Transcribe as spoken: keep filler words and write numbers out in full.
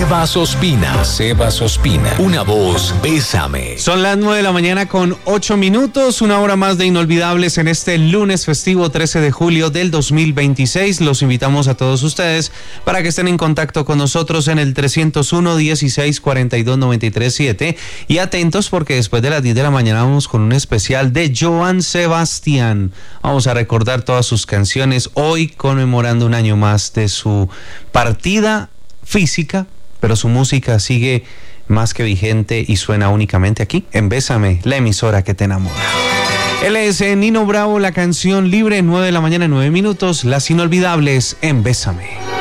Sebas Ospina, Sebas Ospina, una voz, Bésame. Son las nueve de la mañana con ocho minutos, una hora más de Inolvidables en este lunes festivo trece de julio del dos mil veintiséis. Los invitamos a todos ustedes para que estén en contacto con nosotros en el trescientos uno, dieciséis, cuarenta y dos, noventa y tres, siete y atentos porque después de las diez de la mañana vamos con un especial de Joan Sebastián. Vamos a recordar todas sus canciones hoy conmemorando un año más de su partida física, pero su música sigue más que vigente y suena únicamente aquí en Bésame, la emisora que te enamora. Él es Nino Bravo, la canción Libre, nueve de la mañana, nueve minutos, las inolvidables en Bésame.